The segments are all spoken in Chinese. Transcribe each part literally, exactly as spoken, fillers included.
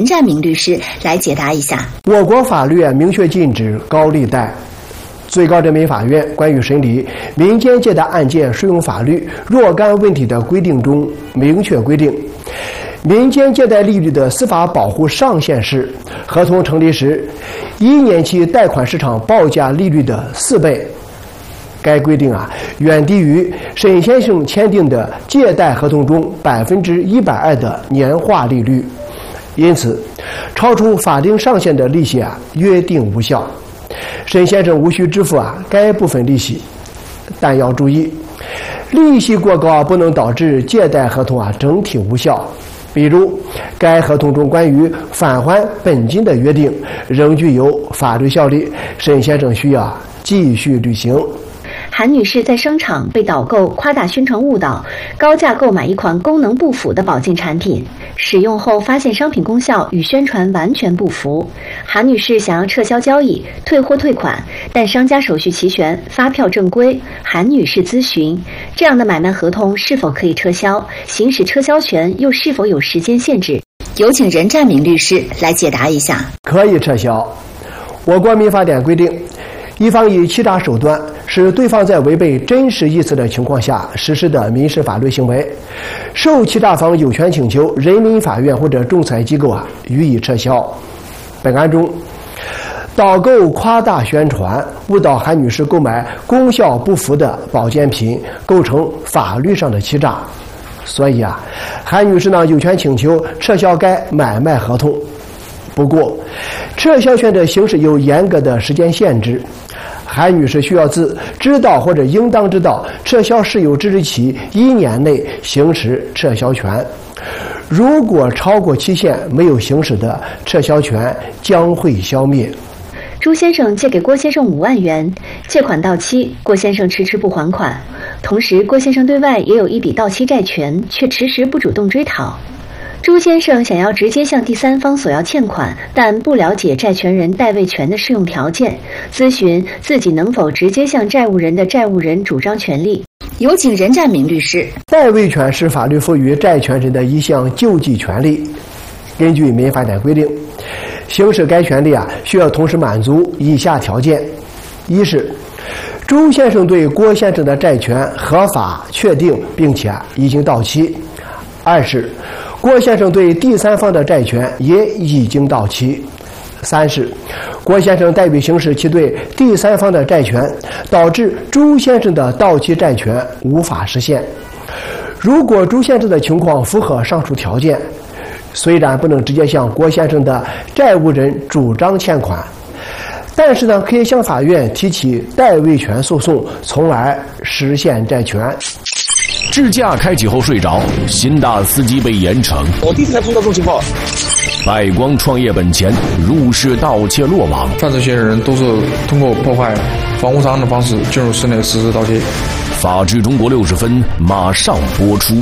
占明律师来解答一下。 我国法律明确禁止高利贷。最高人民法院关于审理民间借贷案件适用法律若干问题的规定中明确规定，民间借贷利率的司法保护上限是合同成立时一年期贷款市场报价利率的四倍。该规定啊，远低于沈先生签订的借贷合同中百分之一百二的年化利率，因此，超出法定上限的利息啊，约定无效。沈先生无需支付啊该部分利息，但要注意，利息过高不能导致借贷合同啊整体无效。比如，该合同中关于返还本金的约定仍具有法律效力，沈先生需要继续履行。 韩女士在商场被导购夸大宣传误导，高价购买一款功能不符的保健产品，使用后发现商品功效与宣传完全不符。韩女士想要撤销交易、退货退款，但商家手续齐全，发票正规。韩女士咨询，这样的买卖合同是否可以撤销？行使撤销权又是否有时间限制？有请任占明律师来解答一下。 可以撤销。我国民法典规定，一方以欺诈手段使对方在违背真实意思的情况下实施的民事法律行为，受欺诈方有权请求人民法院或者仲裁机构啊予以撤销。本案中，导购夸大宣传，误导韩女士购买功效不符的保健品，构成法律上的欺诈。所以啊，韩女士呢有权请求撤销该买卖合同。不过，撤销权的行使有严格的时间限制。韩女士需要自知道或者应当知道撤销事由之日起一年内行使撤销权。如果超过期限没有行使的，撤销权将会消灭。 朱先生借给郭先生五万元，借款到期，郭先生迟迟不还款。同时，郭先生对外也有一笔到期债权，却迟迟不主动追讨。朱先生想要直接向第三方索要欠款，但不了解债权人代位权的适用条件，咨询自己能否直接向债务人的债务人主张权利。有请任占明律师。 代位权是法律赋予债权人的一项救济权利。根据民法典规定，行使该权利啊，需要同时满足以下条件：一是朱先生对郭先生的债权合法确定并且已经到期；二是郭先生对第三方的债权也已经到期；三是郭先生代为行使其对第三方的债权，导致朱先生的到期债权无法实现。如果朱先生的情况符合上述条件，虽然不能直接向郭先生的债务人主张欠款，但是呢，可以向法院提起代位权诉讼，从而实现债权。 智驾开启后睡着，新大司机被严惩。 我第一次才碰到这种情况。 百光创业本钱入室盗窃落网， 犯罪嫌疑人都是通过破坏房屋商的方式进入室内实施盗窃。 法治中国六十分马上播出。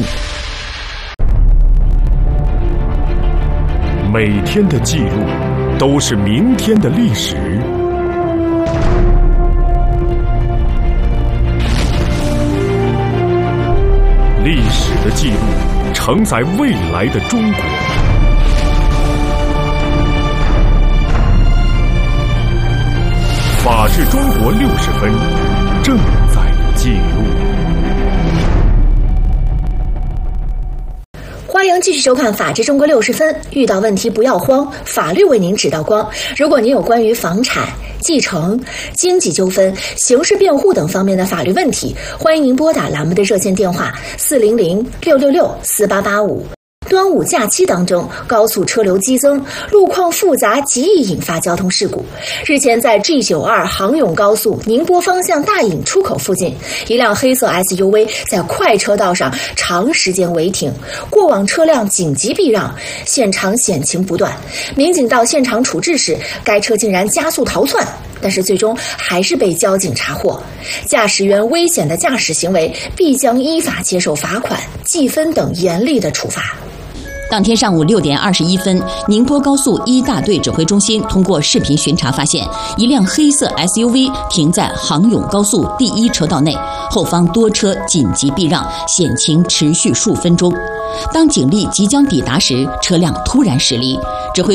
每天的记录都是明天的历史。历史的记录承载未来的中国。法治中国六十分正在记录。 欢迎继续收看《法治中国六十分》，遇到问题不要慌，法律为您指到光。如果您有关于房产、继承、经济纠纷、刑事辩护等方面的法律问题，欢迎您拨打栏目的热线电话四零零六六六四八八五。端午假期当中，高速车流激增，路况复杂，极易引发交通事故。日前，在 G 九二 杭甬高速宁波方向大引出口附近，一辆黑色 S U V 在快车道上长时间违停，过往车辆紧急避让，现场险情不断。民警到现场处置时，该车竟然加速逃窜，但是最终还是被交警查获。驾驶员危险的驾驶行为必将依法接受罚款、记分等严厉的处罚。 当天上午六点二十一分，宁波高速一大队指挥中心通过视频巡查发现，一辆黑色 S U V 停在杭甬高速第一车道内，后方多车紧急避让，险情持续数分钟。当警力即将抵达时，车辆突然驶离，指挥